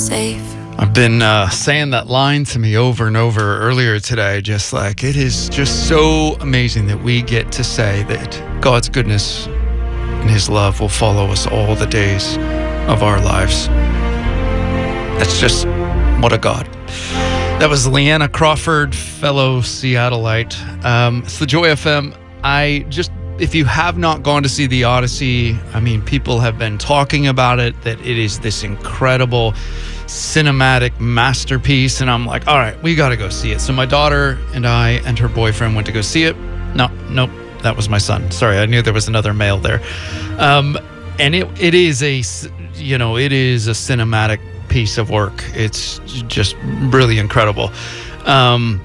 safe. I've been saying that line to me over and over earlier today, just like it is just so amazing that we get to say that God's goodness and his love will follow us all the days of our lives. That's just what a God. That was Leanna Crawford, fellow Seattleite. It's the Joy FM. If you have not gone to see The Odyssey, I mean, people have been talking about it, that it is this incredible cinematic masterpiece. And I'm like, all right, we got to go see it. So my daughter and I and her boyfriend went to go see it. Nope, that was my son. Sorry, I knew there was another male there. And it is a cinematic piece of work. It's just really incredible. But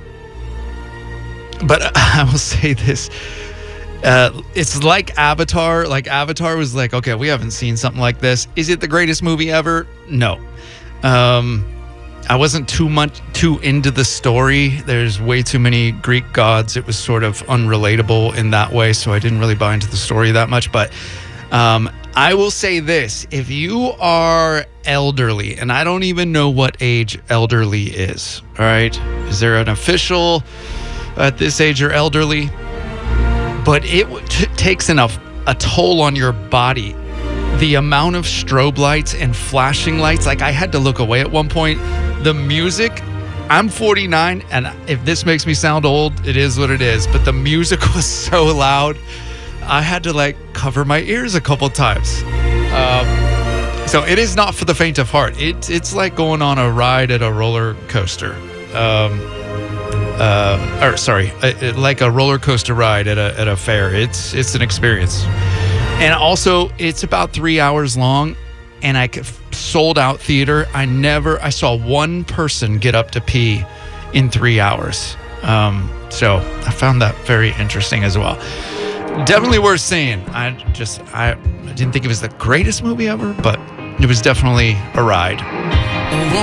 I will say this. It's like Avatar. Like Avatar was like, okay, we haven't seen something like this. Is it the greatest movie ever? No. I wasn't too into the story. There's way too many Greek gods. It was sort of unrelatable in that way, so I didn't really buy into the story that much. But I will say this. If you are elderly, and I don't even know what age elderly is, all right? Is there an official at this age you're elderly? But it takes a toll on your body. The amount of strobe lights and flashing lights, like I had to look away at one point. The music, I'm 49, and if this makes me sound old, it is what it is. But the music was so loud, I had to cover my ears a couple times. So it is not for the faint of heart. It's like going on a ride at a roller coaster. Like a roller coaster ride at a fair. It's an experience. And also, it's about 3 hours long, and sold out theater. I saw one person get up to pee in 3 hours. So I found that very interesting as well. Definitely worth seeing. I didn't think it was the greatest movie ever, but it was definitely a ride.